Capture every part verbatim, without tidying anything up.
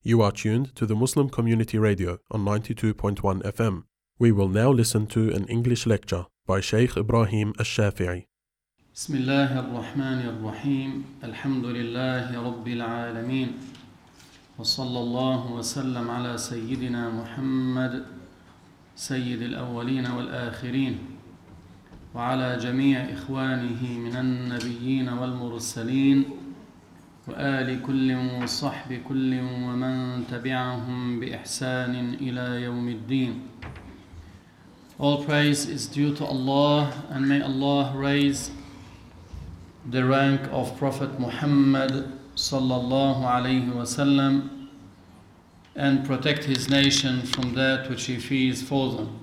You are tuned to the Muslim Community Radio on ninety-two point one F M. We will now listen to an English lecture by Shaykh Ibrahim Al-Shafi'i. Bismillah ar-Rahman ar-Rahim. Alhamdulillahi Rabbil Alameen. Wa sallallahu wa sallam ala Sayyidina Muhammad, Sayyid al-Awwaleen wal-Akhirin. Wa ala jami' ikhwanihi minan nabiyyin wal-mursalin. وآل كل وصحب كل ومن تبعهم بإحسان إلى يوم الدين. All praise is due to Allah, and may Allah raise the rank of Prophet Muhammad sallallahu alayhi wasallam and protect his nation from that which he fears for them.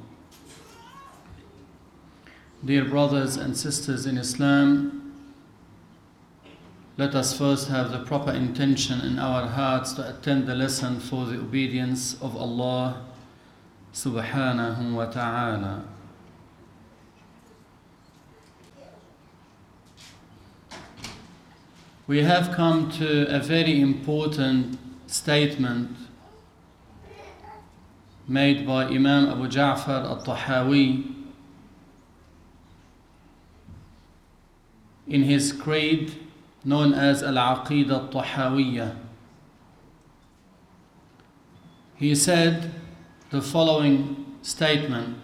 Dear brothers and sisters in Islam, let us first have the proper intention in our hearts to attend the lesson for the obedience of Allah subhanahu wa ta'ala. We have come to a very important statement made by Imam Abu Ja'far al-Tahawi in his creed known as Al-Aqidah Al-Tahawiyya. He said the following statement: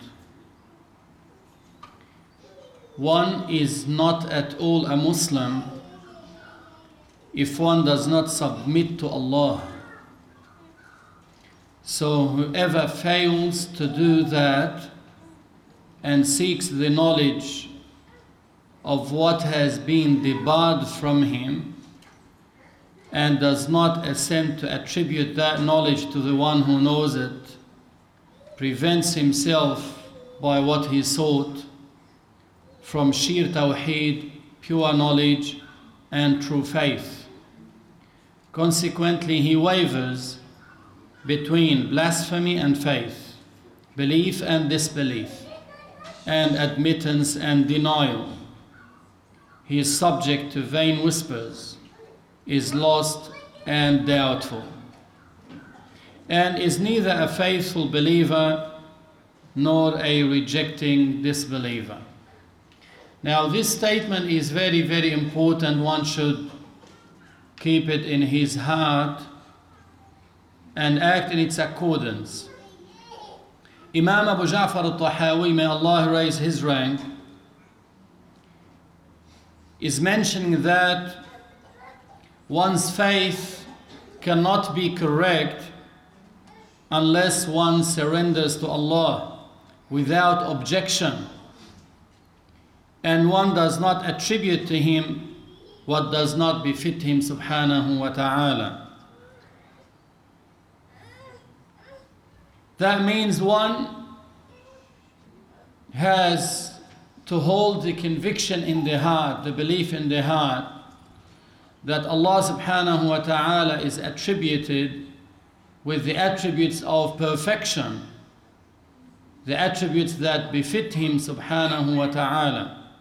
one is not at all a Muslim if one does not submit to Allah. So whoever fails to do that and seeks the knowledge of what has been debarred from him and does not attempt to attribute that knowledge to the one who knows it, prevents himself by what he sought from sheer tawheed, pure knowledge and true faith. Consequently, he wavers between blasphemy and faith, belief and disbelief, and admittance and denial. He is subject to vain whispers, is lost and doubtful, and is neither a faithful believer nor a rejecting disbeliever. Now, this statement is very, very important. One should keep it in his heart and act in its accordance. Imam Abu Ja'far al-Tahawi, may Allah raise his rank, is mentioning that one's faith cannot be correct unless one surrenders to Allah without objection, and one does not attribute to Him what does not befit Him subhanahu wa ta'ala. That means one has to hold the conviction in the heart, the belief in the heart, that Allah subhanahu wa ta'ala is attributed with the attributes of perfection, the attributes that befit Him subhanahu wa ta'ala.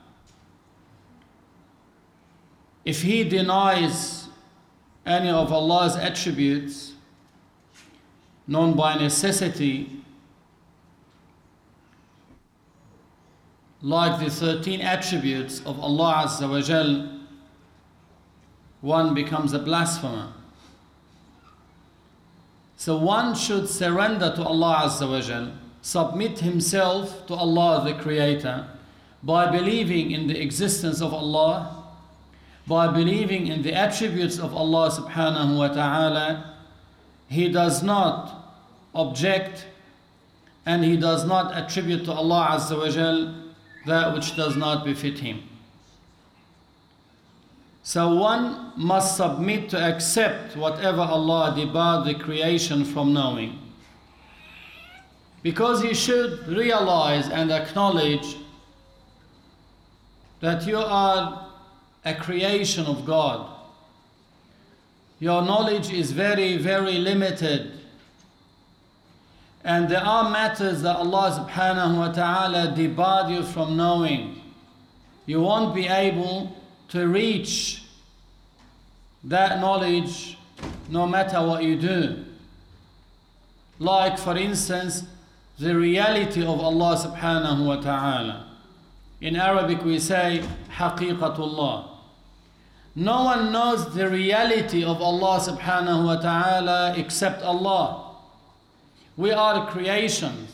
If he denies any of Allah's attributes known by necessity, like the thirteen attributes of Allah Azza wa Jal, one becomes a blasphemer. So one should surrender to Allah Azza wa Jal, submit himself to Allah the Creator, by believing in the existence of Allah, by believing in the attributes of Allah subhanahu wa ta'ala. He does not object and he does not attribute to Allah Azza wa Jal that which does not befit Him. So one must submit to accept whatever Allah debarred the creation from knowing, because you should realize and acknowledge that you are a creation of God. Your knowledge is very, very limited. And there are matters that Allah subhanahu wa ta'ala debarred you from knowing. You won't be able to reach that knowledge no matter what you do. Like, for instance, the reality of Allah subhanahu wa ta'ala. In Arabic we say, Haqiqatullah. No one knows the reality of Allah subhanahu wa ta'ala except Allah. We are creations.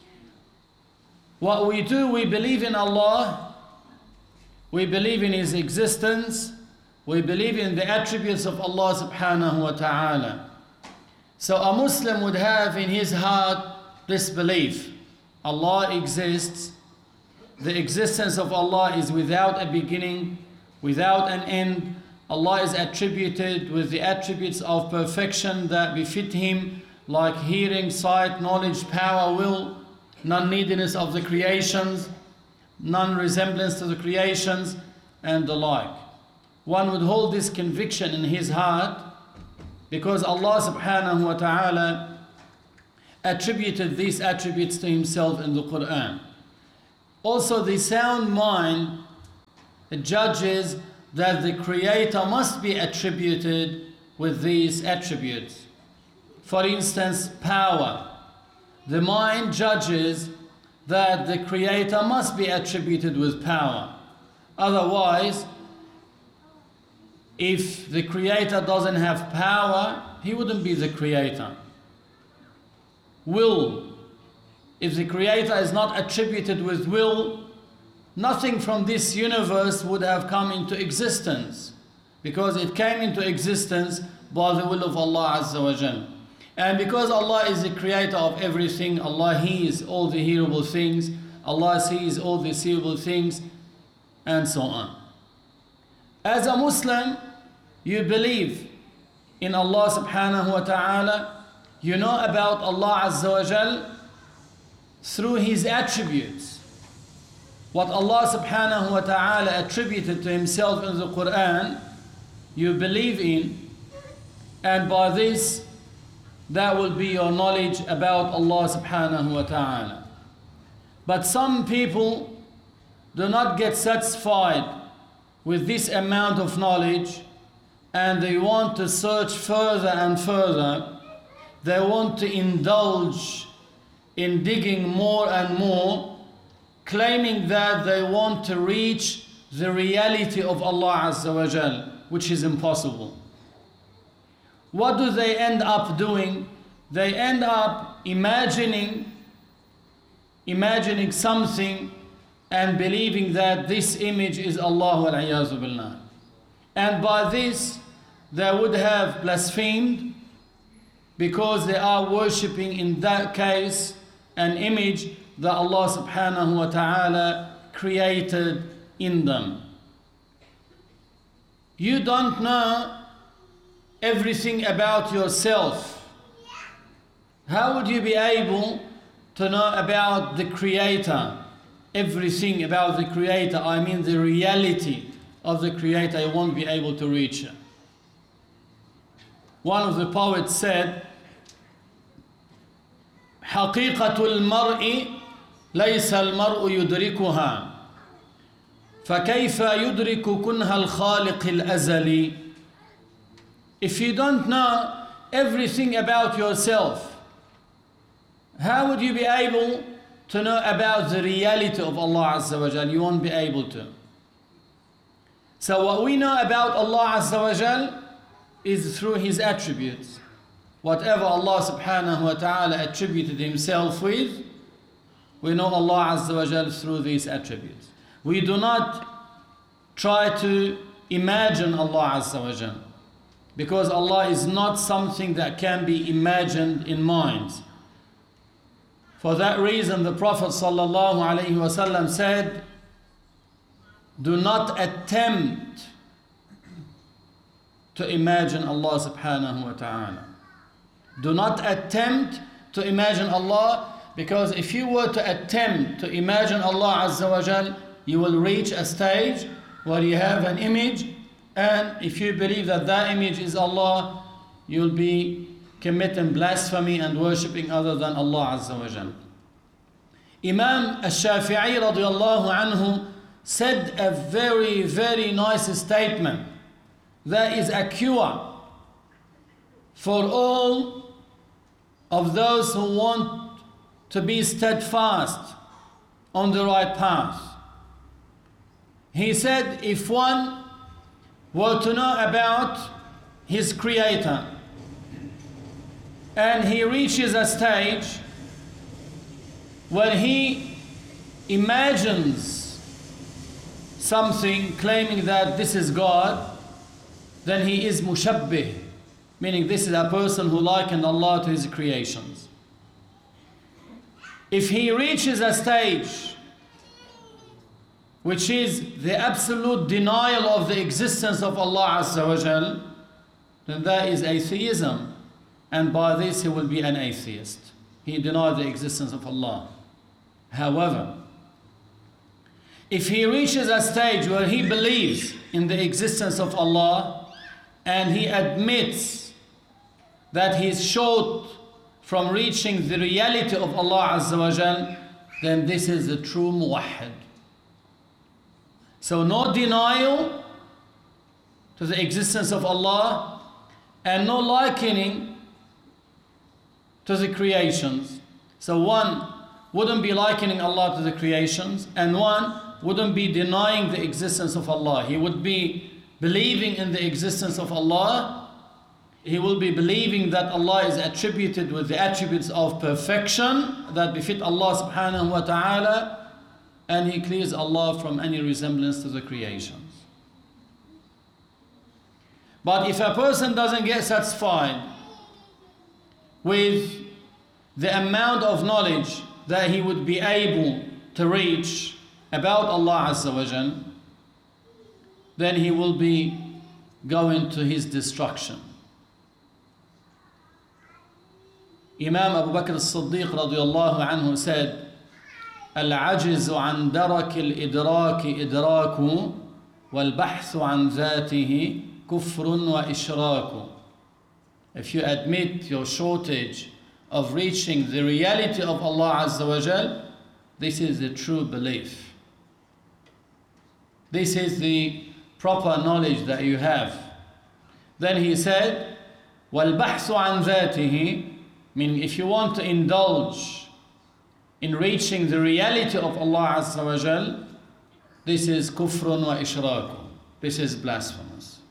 What we do, we believe in Allah, we believe in His existence, we believe in the attributes of Allah subhanahu wa ta'ala. So a Muslim would have in his heart this belief: Allah exists, the existence of Allah is without a beginning, without an end. Allah is attributed with the attributes of perfection that befit Him, like hearing, sight, knowledge, power, will, non-neediness of the creations, non-resemblance to the creations, and the like. One would hold this conviction in his heart because Allah subhanahu wa ta'ala attributed these attributes to Himself in the Quran. Also, the sound mind judges that the Creator must be attributed with these attributes. For instance, power. The mind judges that the Creator must be attributed with power. Otherwise, if the Creator doesn't have power, He wouldn't be the Creator. Will. If the Creator is not attributed with will, nothing from this universe would have come into existence, because it came into existence by the will of Allah Azza wa Jal. And because Allah is the creator of everything, Allah hears all the hearable things, Allah sees all the seeable things, and so on. As a Muslim, you believe in Allah subhanahu wa ta'ala, you know about Allah Azza wa Jal through His attributes. What Allah subhanahu wa ta'ala attributed to Himself in the Quran, you believe in, and by this, that will be your knowledge about Allah subhanahu wa ta'ala. But some people do not get satisfied with this amount of knowledge, and they want to search further and further. They want to indulge in digging more and more, claiming that they want to reach the reality of Allah Azza wa Jal, which is impossible. What do they end up doing? They end up imagining, imagining something and believing that this image is Allah wal iyaazu billah. And by this, they would have blasphemed, because they are worshipping in that case an image that Allah subhanahu wa ta'ala created in them. You don't know everything about yourself. How would you be able to know about the Creator? Everything about the Creator, I mean the reality of the Creator, you won't be able to reach it. One of the poets said, حقيقة المرء ليس المرء يدركها فكيف يدرك كنها الخالق الأزلي. If you don't know everything about yourself, how would you be able to know about the reality of Allah Azza wa Jal? You won't be able to. So what we know about Allah Azza wa Jal is through His attributes. Whatever Allah subhanahu wa ta'ala attributed Himself with, we know Allah Azza wa Jal through these attributes. We do not try to imagine Allah Azza wa Jal, because Allah is not something that can be imagined in minds. For that reason, the Prophet sallallahu alaihi wasallam said, do not attempt to imagine Allah subhanahu wa ta'ala. Do not attempt to imagine Allah, because if you were to attempt to imagine Allah Azza wa Jal, you will reach a stage where you have an image, and if you believe that that image is Allah, you'll be committing blasphemy and worshipping other than Allah Azza wa Jal. Imam Al-Shafi'i radiallahu anhu said a very, very nice statement that is a cure for all of those who want to be steadfast on the right path. He said, if one were to know about his Creator and he reaches a stage where he imagines something claiming that this is God, then he is mushabbih, meaning this is a person who likened Allah to his creations. If he reaches a stage which is the absolute denial of the existence of Allah Azza wa Jal, then that is atheism, and by this he will be an atheist. He denied the existence of Allah. However, if he reaches a stage where he believes in the existence of Allah and he admits that he is short from reaching the reality of Allah Azza wa Jal, then this is the true muwahhid. So no denial to the existence of Allah and no likening to the creations. So one wouldn't be likening Allah to the creations, and one wouldn't be denying the existence of Allah. He would be believing in the existence of Allah. He will be believing that Allah is attributed with the attributes of perfection that befit Allah subhanahu wa ta'ala, and he clears Allah from any resemblance to the creations. But if a person doesn't get satisfied with the amount of knowledge that he would be able to reach about Allah Azza wa Jal, then he will be going to his destruction. Imam Abu Bakr as-Siddiq radiyallahu anhu said, العجز عن درك الإدراك إدراك والبحث عن ذاته كفر وإشراك. If you admit your shortage of reaching the reality of Allah Azza wa Jal, this is the true belief. This is the proper knowledge that you have. Then he said, وَالْبَحْثُ عَنْ ذَاتِهِ, meaning if you want to indulge in reaching the reality of Allah Azza wa Jal, this is kufrun wa ishraku. This is blasphemous.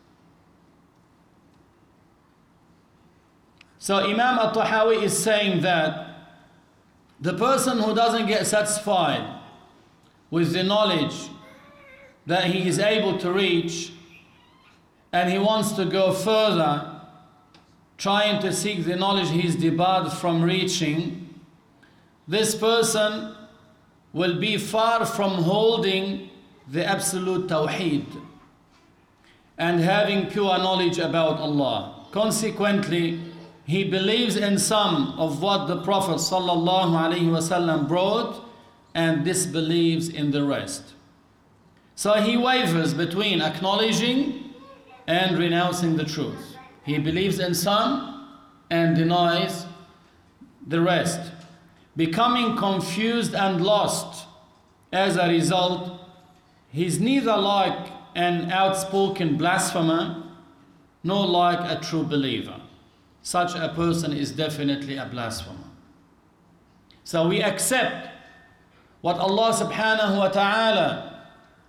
So Imam At-Tahawi is saying that the person who doesn't get satisfied with the knowledge that he is able to reach, and he wants to go further, trying to seek the knowledge he is debarred from reaching, this person will be far from holding the absolute tawheed and having pure knowledge about Allah. Consequently, he believes in some of what the Prophet sallallahu alaihi wasallam brought and disbelieves in the rest. So he wavers between acknowledging and renouncing the truth. He believes in some and denies the rest, becoming confused and lost. As a result, he's neither like an outspoken blasphemer nor like a true believer. Such a person is definitely a blasphemer. So we accept what Allah subhanahu wa ta'ala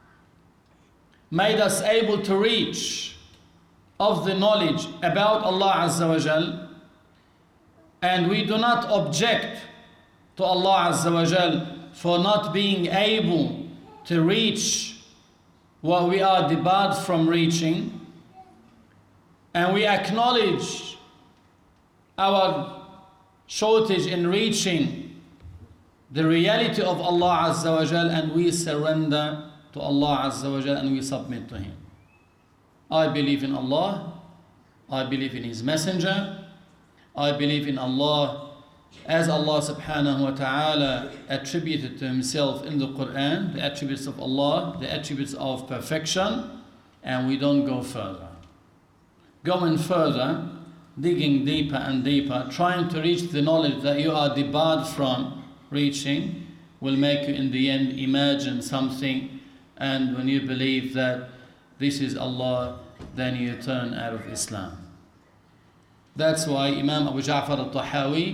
made us able to reach of the knowledge about Allah Azza wa Jal, and we do not object to Allah Azza wa Jal for not being able to reach what we are debarred from reaching, and we acknowledge our shortage in reaching the reality of Allah Azza wa Jal, and we surrender to Allah Azza wa Jal and we submit to Him. I believe in Allah, I believe in His Messenger, I believe in Allah as Allah subhanahu wa ta'ala attributed to Himself in the Quran, the attributes of Allah, the attributes of perfection, and we don't go further. Going further, digging deeper and deeper, trying to reach the knowledge that you are debarred from reaching, will make you in the end imagine something, and when you believe that this is Allah, then you turn out of Islam. That's why Imam Abu Ja'far al-Tahawi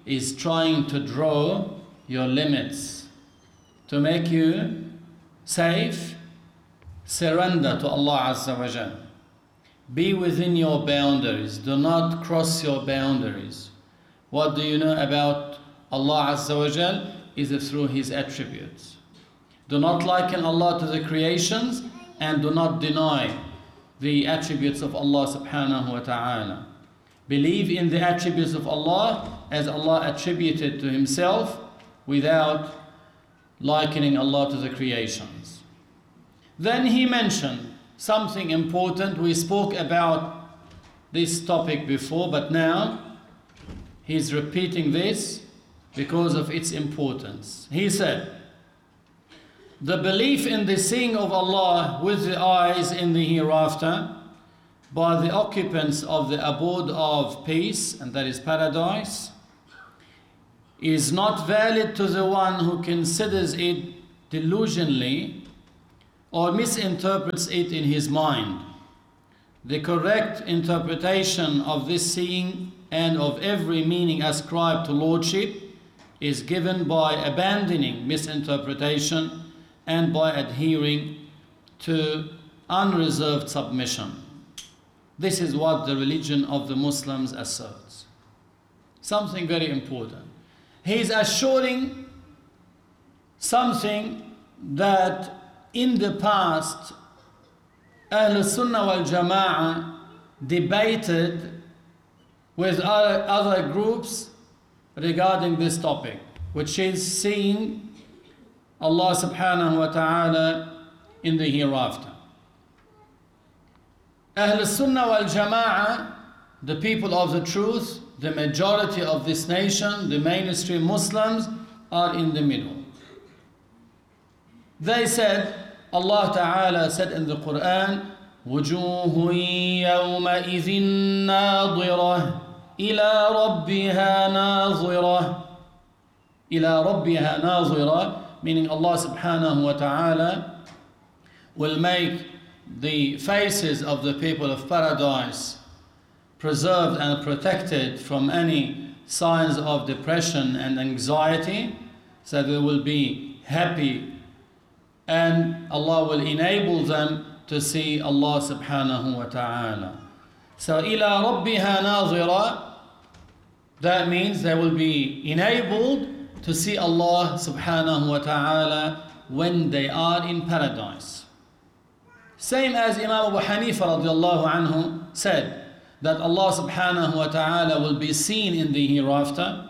is trying to draw your limits, to make you safe, surrender to Allah Azza wa Jal. Be within your boundaries. Do not cross your boundaries. What do you know about Allah Azza wa Jal? Is it through His attributes. Do not liken Allah to the creations and do not deny the attributes of Allah subhanahu wa ta'ala. Believe in the attributes of Allah as Allah attributed to Himself without likening Allah to the creations. Then He mentioned something important. We spoke about this topic before, but now He's repeating this because of its importance. He said, the belief in the seeing of Allah with the eyes in the hereafter by the occupants of the abode of peace, and that is paradise, is not valid to the one who considers it delusionally or misinterprets it in his mind. The correct interpretation of this seeing and of every meaning ascribed to lordship is given by abandoning misinterpretation and by adhering to unreserved submission. This is what the religion of the Muslims asserts. Something very important. He is assuring something that in the past Ahl Sunnah wal Jama'ah debated with other, other groups regarding this topic, which is seeing Allah subhanahu wa ta'ala in the hereafter. Ahl Sunnah wal Jama'ah, the people of the truth, the majority of this nation, the mainstream Muslims, are in the middle. They said, Allah Ta'ala said in the Quran, وُجُوهٌ يَوْمَئِذٍ نَاظِرَةٌ إِلَىٰ رَبِّهَا نَاظِرَةٌ إِلَىٰ رَبِّهَا نَاظِرَةٌ, meaning Allah Subhanahu wa Ta'ala will make the faces of the people of paradise preserved and protected from any signs of depression and anxiety, so they will be happy and Allah will enable them to see Allah subhanahu wa ta'ala. So ila rabbiha nazira, that means they will be enabled to see Allah subhanahu wa ta'ala when they are in paradise. Same as Imam Abu Hanifa radiallahu anhu said, that Allah subhanahu wa ta'ala will be seen in the hereafter.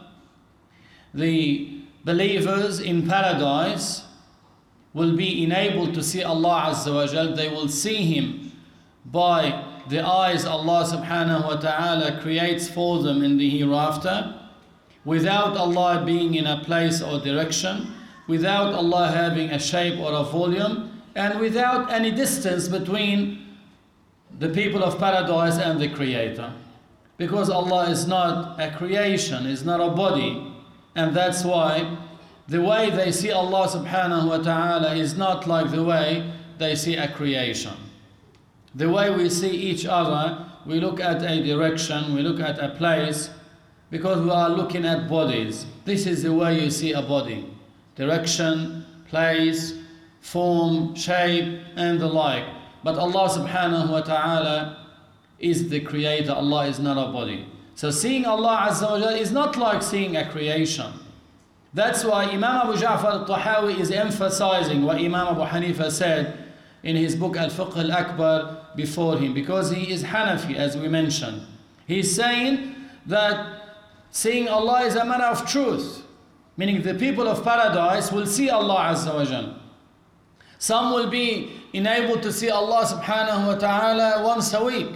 The believers in paradise will be enabled to see Allah Azza wa Jal. They will see Him by the eyes Allah subhanahu wa ta'ala creates for them in the hereafter, without Allah being in a place or direction, without Allah having a shape or a volume, and without any distance between the people of paradise and the Creator. Because Allah is not a creation, is not a body, and that's why the way they see Allah subhanahu wa ta'ala is not like the way they see a creation. The way we see each other, we look at a direction, we look at a place, because we are looking at bodies. This is the way you see a body. Direction, place, form, shape, and the like. But Allah subhanahu wa ta'ala is the creator. Allah is not a body. So seeing Allah Azza wa Jalla is not like seeing a creation. That's why Imam Abu Ja'far al-Tahawi is emphasizing what Imam Abu Hanifa said in his book Al-Fiqh al-Akbar before him, because he is Hanafi, as we mentioned. He's saying that seeing Allah is a matter of truth, meaning the people of paradise will see Allah Azza wa Jalla. Some will be enabled to see Allah subhanahu wa ta'ala once a week.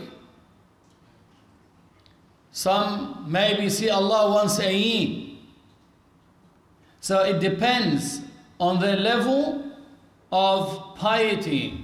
Some maybe see Allah once a year. So it depends on the level of piety,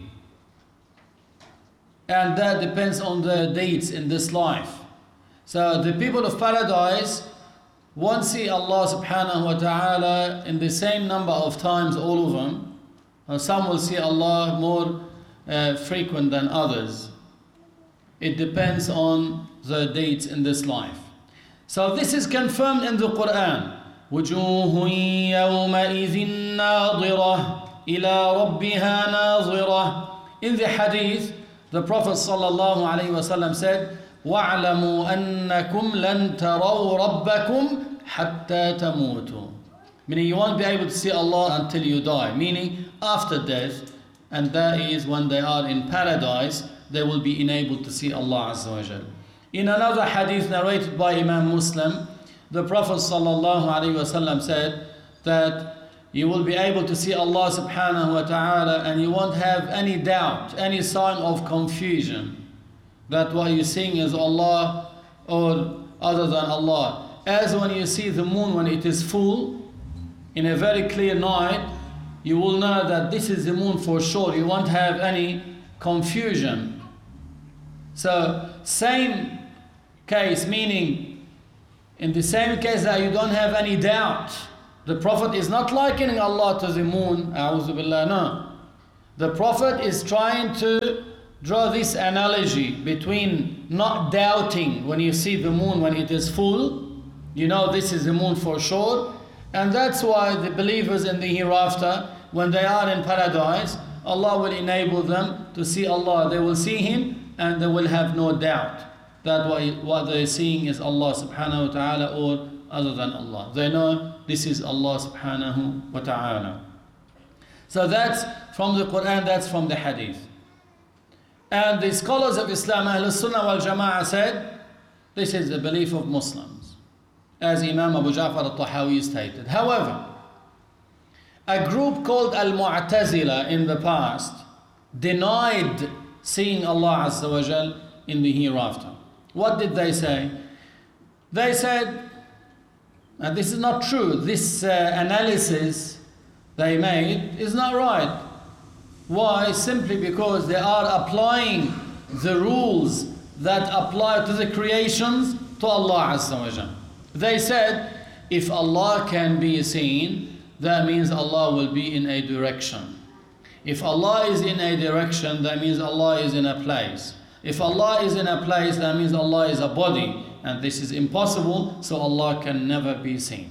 and that depends on the deeds in this life. So the people of paradise won't see Allah subhanahu wa ta'ala in the same number of times, all of them. Some will see Allah more uh, frequent than others. It depends on the deeds in this life. So this is confirmed in the Quran. وجوه يومئذ ناظرة إلى ربها ناظرة. In the hadith, the Prophet sallallahu alaihi wasallam said, وَاعْلَمُوا أَنَّكُمْ لَن تَرَوْا رَبَّكُمْ حَتَّى تَمُوتُوا. Meaning you won't be able to see Allah until you die. Meaning after death, and that is when they are in paradise, they will be enabled to see Allah Azza wa Jal. In another hadith narrated by Imam Muslim, the Prophet sallallahu alaihi wasallam said that you will be able to see Allah subhanahu wa ta'ala and you won't have any doubt, any sign of confusion that what you're seeing is Allah or other than Allah. As when you see the moon when it is full, in a very clear night, you will know that this is the moon for sure. You won't have any confusion. So, same case, meaning in the same case that you don't have any doubt. The Prophet is not likening Allah to the moon, a'udhu billah, no. The Prophet is trying to draw this analogy between not doubting when you see the moon when it is full, you know this is the moon for sure, and that's why the believers in the hereafter, when they are in paradise, Allah will enable them to see Allah. They will see Him and they will have no doubt that what they're seeing is Allah subhanahu wa ta'ala or other than Allah. They know this is Allah subhanahu wa ta'ala. So that's from the Quran, that's from the Hadith. And the scholars of Islam, Ahl Sunnah wal Jama'ah said, this is the belief of Muslims, as Imam Abu Ja'far al-Tahawi stated. However, a group called Al-Mu'tazila in the past denied seeing Allah Azza wa Jal in the hereafter. What did they say? They said, and this is not true, this uh, analysis they made is not right. Why? Simply because they are applying the rules that apply to the creations to Allah Azza wa Jal. They said, if Allah can be seen, that means Allah will be in a direction. If Allah is in a direction, that means Allah is in a place. If Allah is in a place, that means Allah is a body. And this is impossible, so Allah can never be seen.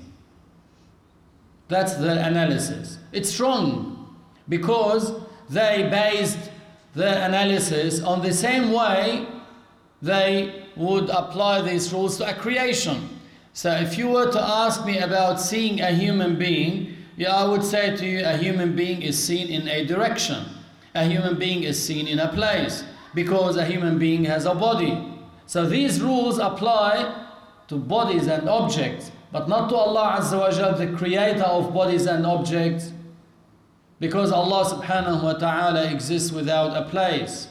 That's the analysis. It's wrong because they based their analysis on the same way they would apply these rules to a creation. So if you were to ask me about seeing a human being, yeah, I would say to you, a human being is seen in a direction. A human being is seen in a place because a human being has a body. So these rules apply to bodies and objects, but not to Allah Azza wa Jal, the creator of bodies and objects, because Allah subhanahu wa ta'ala exists without a place.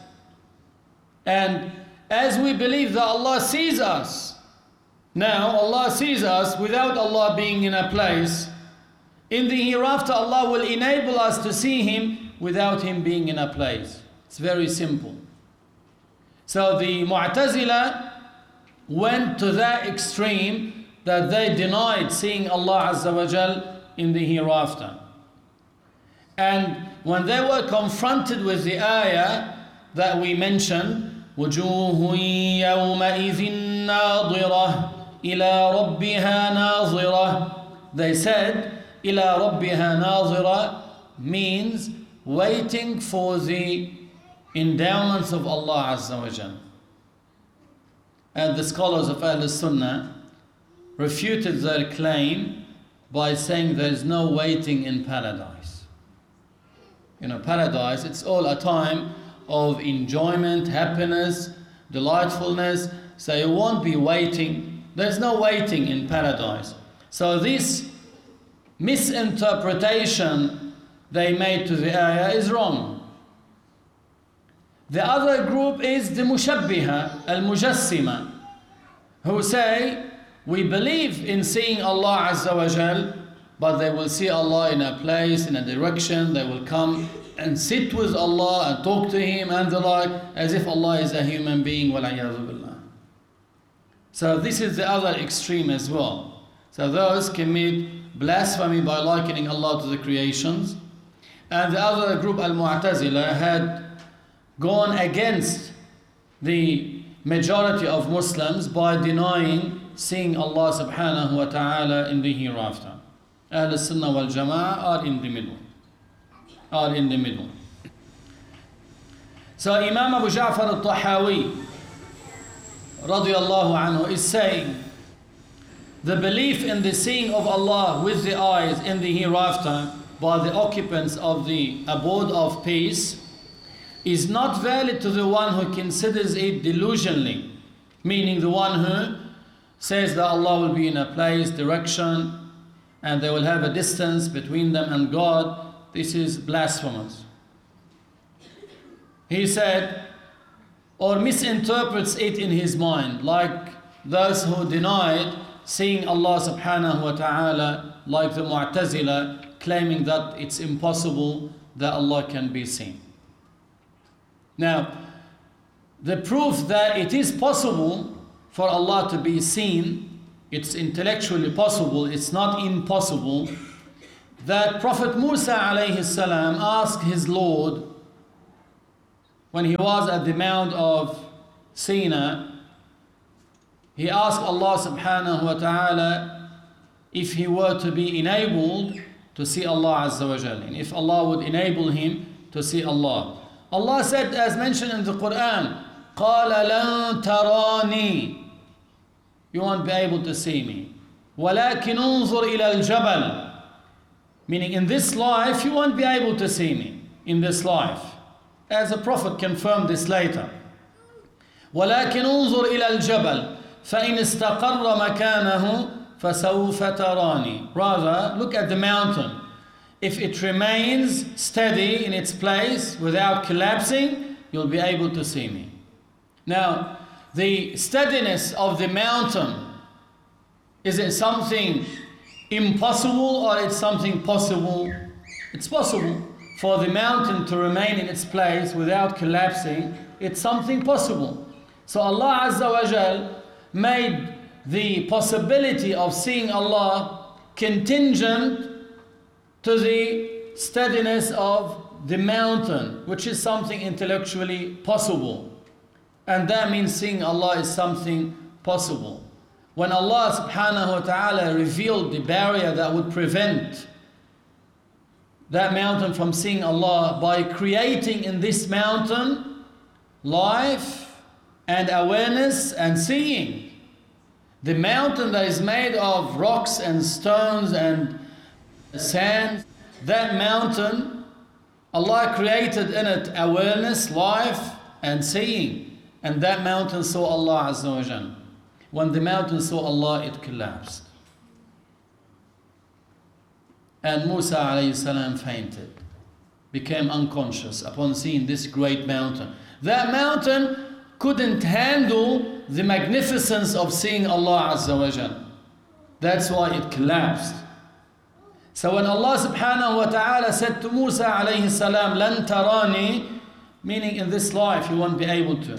And as we believe that Allah sees us, now Allah sees us without Allah being in a place, in the hereafter Allah will enable us to see Him without Him being in a place. It's very simple. So the Mu'tazila went to that extreme that they denied seeing Allah Azza wa Jal in the hereafter. And when they were confronted with the ayah that we mentioned, وَجُوهٌ يَوْمَئِذٍ نَاظِرَةٌ إِلَىٰ رَبِّهَا نَاظِرَةٌ. They said, إِلَىٰ رَبِّهَا نَاظِرَةٌ means waiting for the endowments of Allah Azza wa Jal. And the scholars of Ahl Sunnah refuted their claim by saying there is no waiting in paradise. You know, paradise, it's all a time of enjoyment, happiness, delightfulness. So you won't be waiting. There's no waiting in paradise. So this misinterpretation they made to the ayah is wrong. The other group is the Mushabbiha, Al-Mujassima, who say, we believe in seeing Allah Azza wa Jal, but they will see Allah in a place, in a direction. They will come and sit with Allah and talk to Him and the like, as if Allah is a human being. Wal-'iyadhu billah. So this is the other extreme as well. So those commit blasphemy by likening Allah to the creations. And the other group, Al-Mu'tazila, had gone against the majority of Muslims by denying seeing Allah subhanahu wa ta'ala in the hereafter. Ahl Sunnah wal Jama'ah are in the middle. Are in the middle. So Imam Abu Ja'far al-Tahawi radiyallahu anhu is saying, the belief in the seeing of Allah with the eyes in the hereafter by the occupants of the abode of peace is not valid to the one who considers it delusionally, meaning the one who says that Allah will be in a place, direction, and they will have a distance between them and God. This is blasphemous. He said, or misinterprets it in his mind, like those who denied seeing Allah subhanahu wa ta'ala, like the Mu'tazila, claiming that it's impossible that Allah can be seen. Now, the proof that it is possible for Allah to be seen, it's intellectually possible, it's not impossible, that Prophet Musa alayhi salam asked his Lord when he was at the Mount of Sinai. He asked Allah subhanahu wa ta'ala if he were to be enabled to see Allah Azza wa Jal, and if Allah would enable him to see Allah. Allah said, as mentioned in the Quran, قَالَ لَن تَرَانِي, you won't be able to see me. وَلَكِنْ انظُرْ إِلَى الْجَبَلِ, meaning in this life you won't be able to see me, in this life. As a prophet confirmed this later. وَلَكِنْ انظُرْ إِلَى الْجَبَلِ فَإِنِ اسْتَقَرَّ مَكَانَهُ فَسَوْفَ تَرَانِي. Rather, look at the mountain. If it remains steady in its place without collapsing, you'll be able to see me. Now, the steadiness of the mountain, is it something impossible or it's something possible? It's possible for the mountain to remain in its place without collapsing. It's something possible. So Allah Azza wa Jal made the possibility of seeing Allah contingent to the steadiness of the mountain, which is something intellectually possible. And that means seeing Allah is something possible. When Allah subhanahu wa ta'ala revealed the barrier that would prevent that mountain from seeing Allah by creating in this mountain life and awareness and seeing. The mountain that is made of rocks and stones and sand, that mountain, Allah created in it awareness, life and seeing. And that mountain saw Allah Azza wa Jal. When the mountain saw Allah, it collapsed. And Musa alayhi salam fainted, became unconscious upon seeing this great mountain. That mountain couldn't handle the magnificence of seeing Allah Azza wa Jal. That's why it collapsed. So when Allah subhanahu wa ta'ala said to Musa alayhi salam, "Lan tarani," meaning in this life you won't be able to.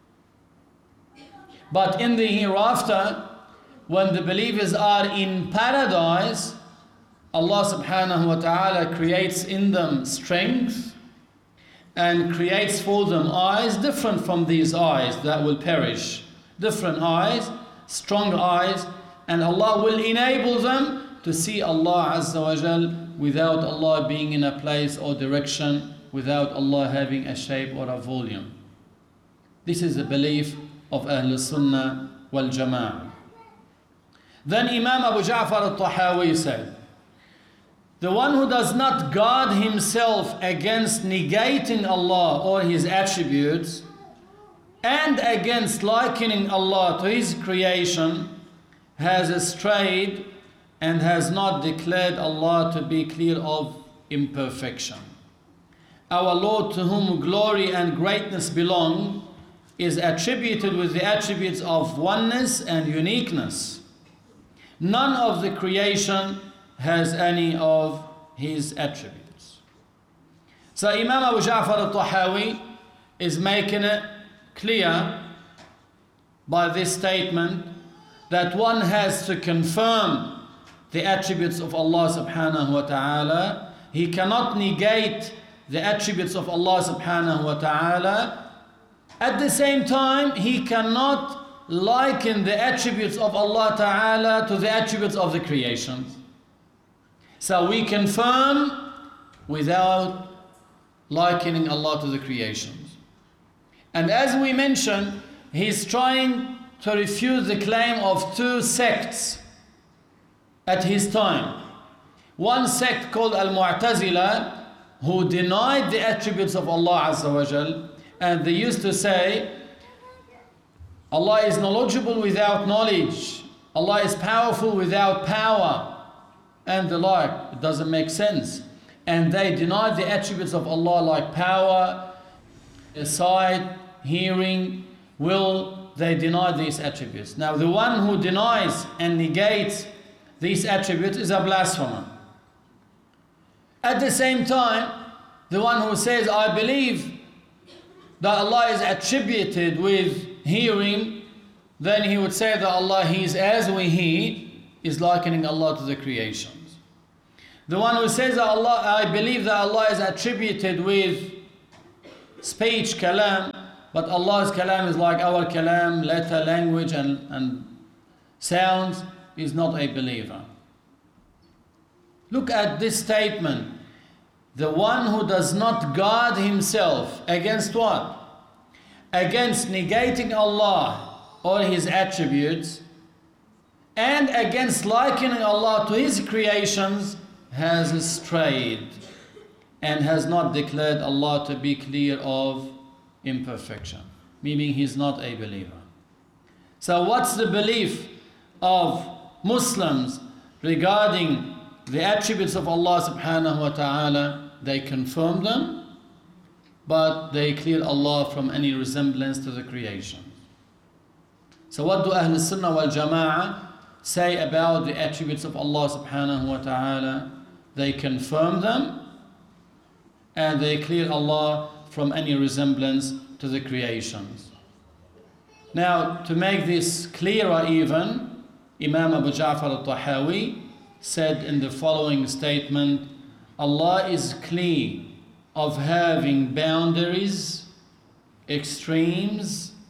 But in the hereafter, when the believers are in paradise, Allah subhanahu wa ta'ala creates in them strength and creates for them eyes different from these eyes that will perish. Different eyes, strong eyes, and Allah will enable them to see Allah Azza wa Jal without Allah being in a place or direction, without Allah having a shape or a volume. This is the belief of Ahl Sunnah wal Jama'ah. Then Imam Abu Ja'far al-Tahawi said, the one who does not guard himself against negating Allah or His attributes and against likening Allah to His creation has strayed and has not declared Allah to be clear of imperfection. Our Lord, to whom glory and greatness belong, is attributed with the attributes of oneness and uniqueness. None of the creation has any of His attributes. So Imam Abu Ja'far al-Tahawi is making it clear by this statement that one has to confirm the attributes of Allah subhanahu wa ta'ala. He cannot negate the attributes of Allah subhanahu wa ta'ala. At the same time, he cannot liken the attributes of Allah Ta'ala to the attributes of the creations. So we confirm without likening Allah to the creations. And as we mentioned, he's trying to refute the claim of two sects at his time. One sect called Al-Mu'tazila, who denied the attributes of Allah Azza wa Jal, and they used to say, Allah is knowledgeable without knowledge, Allah is powerful without power, and the like. It doesn't make sense. And they denied the attributes of Allah like power, sight, hearing, will. They denied these attributes. Now the one who denies and negates these attributes is a blasphemer. At the same time, the one who says, I believe that Allah is attributed with hearing, then he would say that Allah hears as we hear, is likening Allah to the creations. The one who says that Allah, I believe that Allah is attributed with speech, kalam, but Allah's kalam is like our kalam, letter, language and, and sounds, is not a believer. Look at this statement. The one who does not guard himself against what? Against negating Allah or his attributes, and against likening Allah to his creations, has strayed and has not declared Allah to be clear of imperfection, meaning he's not a believer. So what's the belief of Muslims regarding the attributes of Allah subhanahu wa ta'ala? They confirm them, but they clear Allah from any resemblance to the creation. So what do Ahl Sunnah wal Jama'ah say about the attributes of Allah subhanahu wa ta'ala? They confirm them and they clear Allah from any resemblance to the creations. Now, to make this clearer even, Imam Abu Ja'far al-Tahawi said in the following statement, Allah is clear of having boundaries, extremes,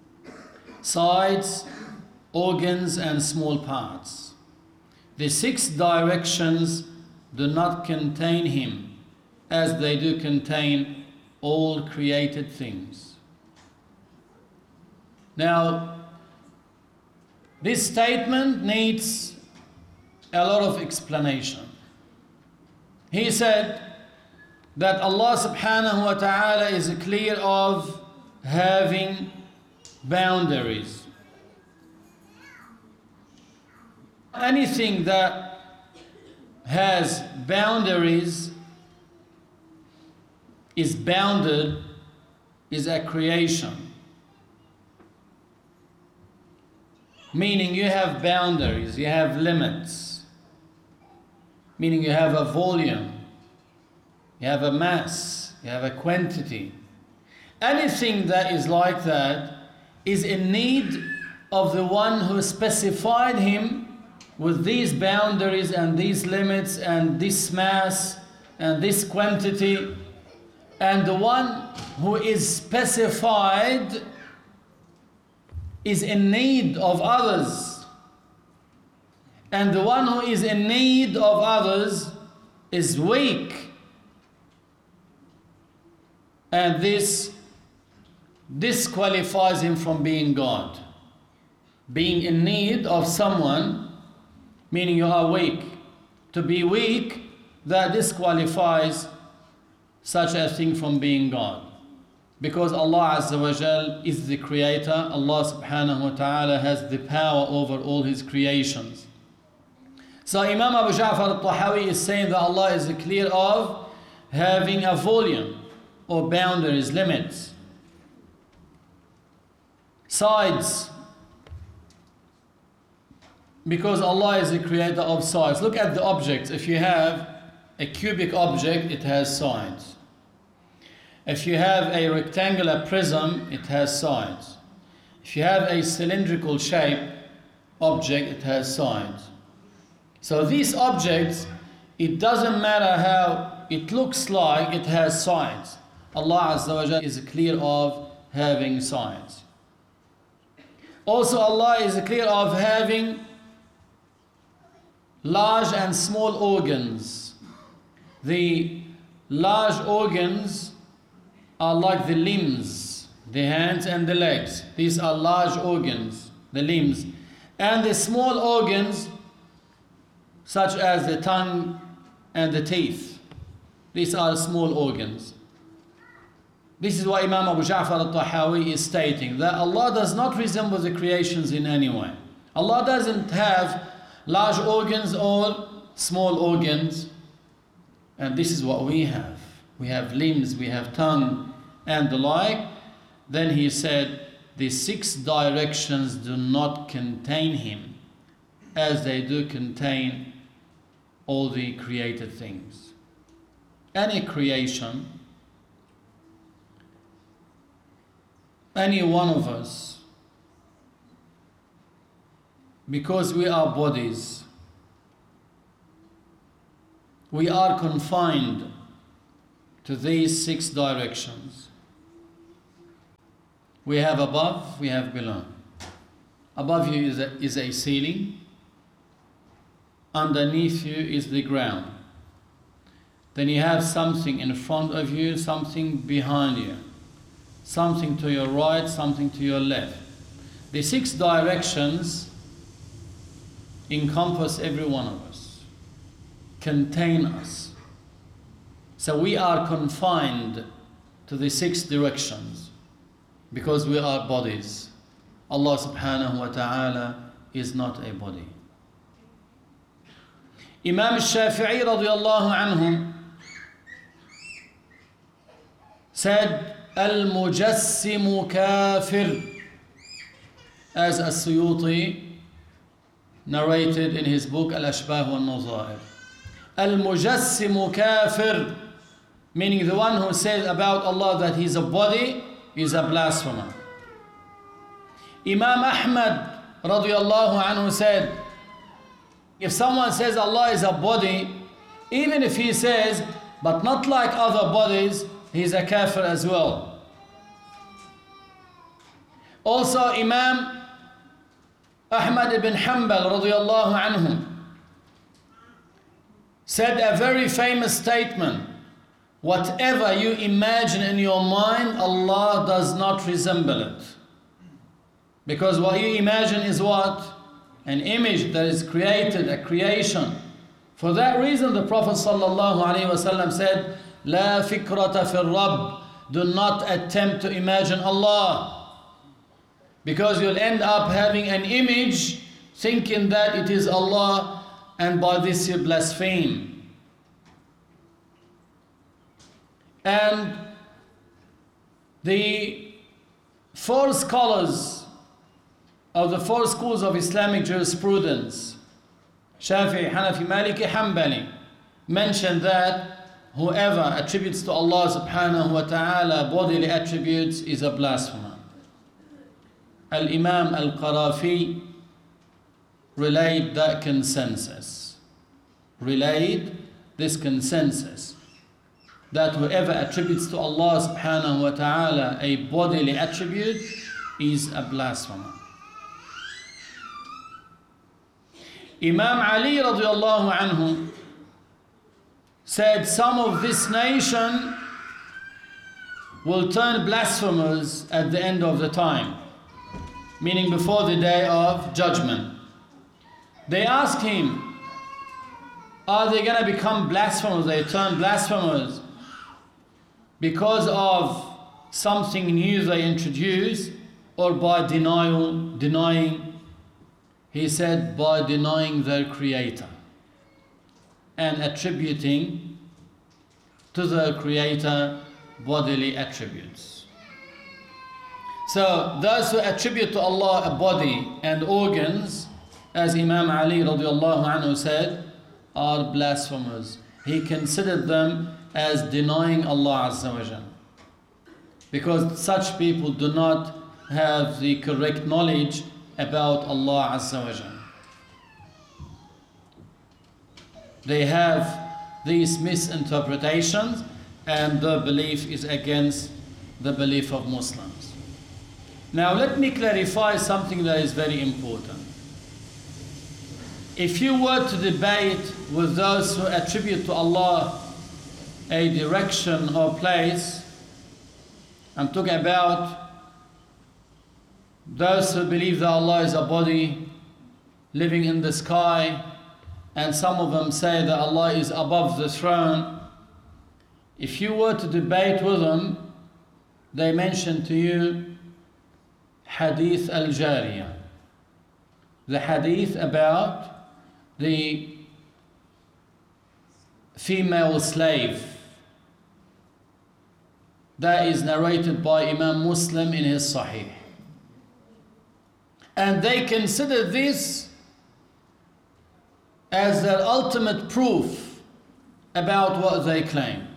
sides, organs and small parts. The six directions do not contain him as they do contain all created things. Now, this statement needs a lot of explanation. He said that Allah subhanahu wa ta'ala is clear of having boundaries. Anything that has boundaries is bounded, is a creation. Meaning you have boundaries, you have limits. Meaning you have a volume, you have a mass, you have a quantity. Anything that is like that is in need of the one who specified him with these boundaries and these limits and this mass and this quantity, and the one who is specified is in need of others, and the one who is in need of others is weak, and this disqualifies him from being God. Being in need of someone, meaning you are weak. To be weak, that disqualifies such a thing from being God. Because Allah Azza wa Jal is the creator, Allah subhanahu wa ta'ala has the power over all his creations. So Imam Abu Ja'far al-Tahawi is saying that Allah is clear of having a volume or boundaries, limits, sides, because Allah is the creator of sides. Look at the objects. If you have a cubic object, it has sides. If you have a rectangular prism, it has sides. If you have a cylindrical shape object, it has sides. So these objects, it doesn't matter how it looks like, it has sides. Allah Azza wa Jalla is clear of having sides. Also, Allah is clear of having large and small organs. The large organs are like the limbs, the hands and the legs. These are large organs, the limbs. And the small organs, such as the tongue and the teeth. These are small organs. This is what Imam Abu Ja'far al-Tahawi is stating, that Allah does not resemble the creations in any way. Allah doesn't have large organs or small organs. And this is what we have. We have limbs, we have tongue and the like. Then he said, the six directions do not contain him as they do contain all the created things. Any creation, any one of us, because we are bodies, we are confined to these six directions. We have above, we have below. Above you is a, is a ceiling. Underneath you is the ground. Then you have something in front of you, something behind you. Something to your right, something to your left. The six directions encompass every one of us, contain us. So we are confined to the six directions because we are bodies. Allah subhanahu wa ta'ala is not a body. Imam al-Shafi'i radiyallahu anhu said, Al-Mujassimu kafir, as As-Suyuti narrated in his book Al-Ashbah wal-Nazair. Al-Mujassimu kafir, meaning the one who says about Allah that he's a body is a blasphemer. Imam Ahmad radiyallahu anhu said, if someone says Allah is a body, even if he says, but not like other bodies, he's a kafir as well. Also, Imam Ahmad ibn Hanbal radiyallahu anhu said a very famous statement, whatever you imagine in your mind, Allah does not resemble it. Because what you imagine is what? An image that is created, a creation. For that reason, the Prophet sallallahu alaihi wasallam said, La fikrata fil Rabb, do not attempt to imagine Allah. Because you'll end up having an image, thinking that it is Allah, and by this you blaspheme. And the four scholars of the four schools of Islamic jurisprudence, Shafi'i, Hanafi, Maliki, Hanbali, mentioned that whoever attributes to Allah subhanahu wa ta'ala bodily attributes is a blasphemer. Al-Imam Al-Qarafi relayed that consensus, relayed this consensus, that whoever attributes to Allah subhanahu wa ta'ala a bodily attribute is a blasphemer. Imam Ali radiallahu anhu said some of this nation will turn blasphemers at the end of the time, meaning before the day of judgment. They asked him, are they going to become blasphemers? They turn blasphemers because of something new they introduce, or by denial, denying? He said, by denying their creator and attributing to their creator bodily attributes. So those who attribute to Allah a body and organs, as Imam Ali radiallahu anhu said, are blasphemers. He considered them as denying Allah Azza wa Jal, because such people do not have the correct knowledge about Allah Azza wa Jal. They have these misinterpretations, and their belief is against the belief of Muslims. Now let me clarify something that is very important. If you were to debate with those who attribute to Allah a direction or place, I'm talking about those who believe that Allah is a body living in the sky, and some of them say that Allah is above the throne. If you were to debate with them, they mention to you Hadith al-Jariyah, the hadith about the female slave that is narrated by Imam Muslim in his Sahih. And they consider this as their ultimate proof about what they claim.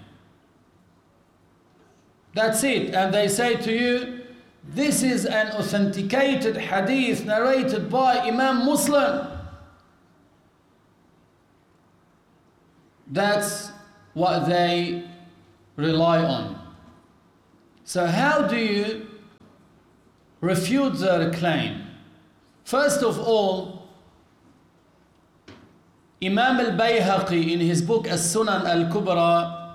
That's it. And they say to you, this is an authenticated hadith narrated by Imam Muslim. That's what they rely on. So how do you refute their claim? First of all, Imam al-Bayhaqi in his book As-Sunan al-Kubra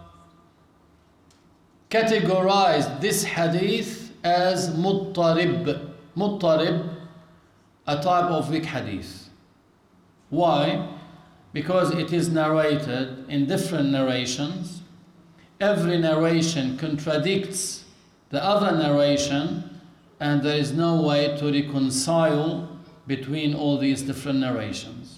categorized this hadith as muttarib. Muttarib, a type of weak hadith. Why? Because it is narrated in different narrations. Every narration contradicts the other narration, and there is no way to reconcile between all these different narrations.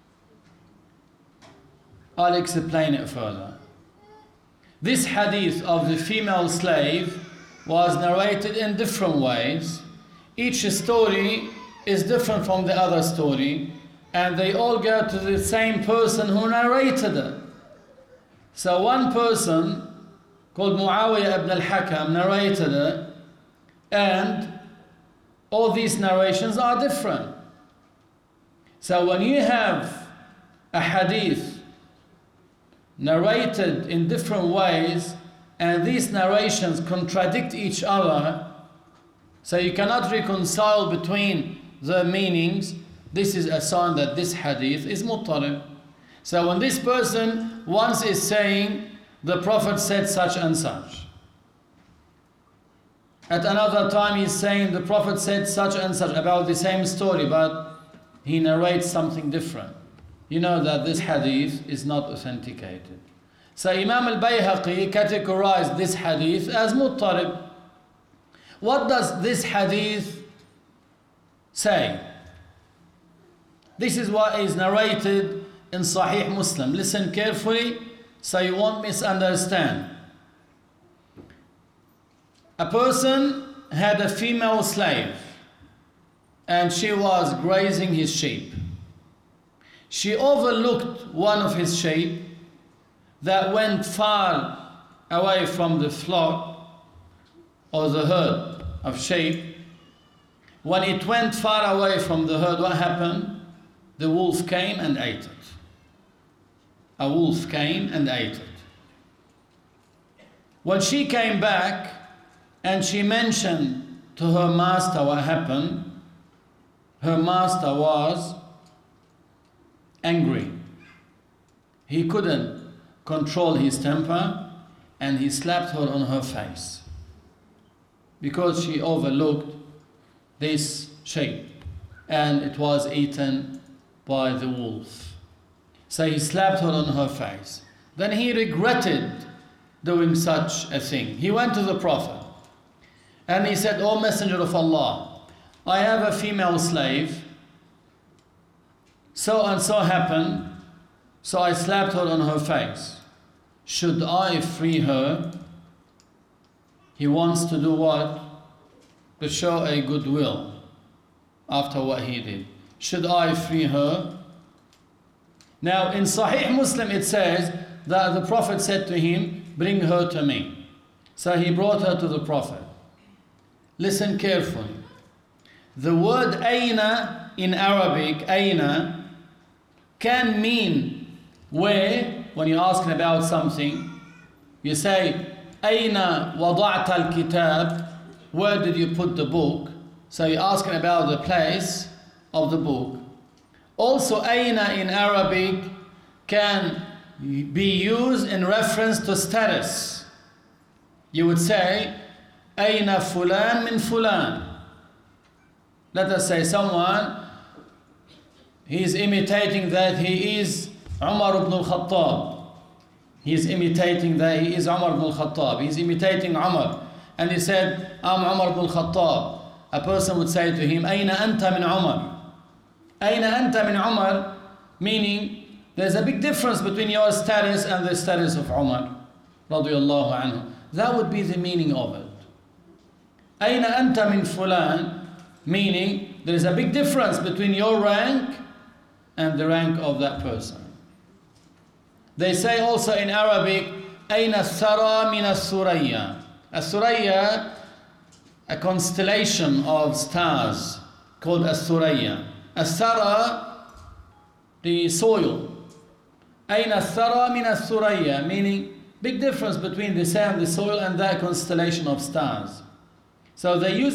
I'll explain it further. This hadith of the female slave was narrated in different ways. Each story is different from the other story, and they all go to the same person who narrated it. So one person called Muawiyah ibn al-Hakam narrated it, and all these narrations are different. So when you have a hadith narrated in different ways, and these narrations contradict each other, so you cannot reconcile between the meanings, this is a sign that this hadith is muttarib. So when this person once is saying, the Prophet said such and such, at another time he's saying the Prophet said such and such about the same story, but he narrates something different, you know that this hadith is not authenticated. So Imam al-Bayhaqi categorized this hadith as muttarib. What does this hadith say? This is what is narrated in Sahih Muslim. Listen carefully so you won't misunderstand. A person had a female slave and she was grazing his sheep. She overlooked one of his sheep that went far away from the flock or the herd of sheep. When it went far away from the herd, what happened? The wolf came and ate it. A wolf came and ate it. When she came back and she mentioned to her master what happened, her master was angry. He couldn't control his temper and he slapped her on her face because she overlooked this sheep and it was eaten by the wolf. So he slapped her on her face. Then he regretted doing such a thing. He went to the Prophet and he said, "O Messenger of Allah, I have a female slave, so and so happened, so I slapped her on her face. Should I free her?" He wants to do what? To show a goodwill after what he did. Should I free her? Now in Sahih Muslim it says that the Prophet said to him, "Bring her to me." So he brought her to the Prophet. Listen carefully. The word aina in Arabic, aina, can mean where, when you're asking about something, you say, aina wada'ta al-kitab, where did you put the book? So you're asking about the place of the book. Also, aina in Arabic can be used in reference to status. You would say, aina fulan min fulan. Let us say someone, he is imitating that he is Umar ibn al-Khattab. He is imitating that he is Umar ibn al-Khattab. He is imitating Umar. And he said, I'm Umar ibn al-Khattab. A person would say to him, Aina anta min Umar. Aina anta min Umar, meaning there's a big difference between your status and the status of Umar radiyallahu anhu. That would be the meaning of it. Aina anta min fulan, meaning there is a big difference between your rank and the rank of that person. They say also in Arabic, Aina thara min as-suraya. As-suraya, a constellation of stars called as-suraya. As-thara, the soil. Aina thara min as-suraya, meaning big difference between the sand, the soil, and that constellation of stars. So they use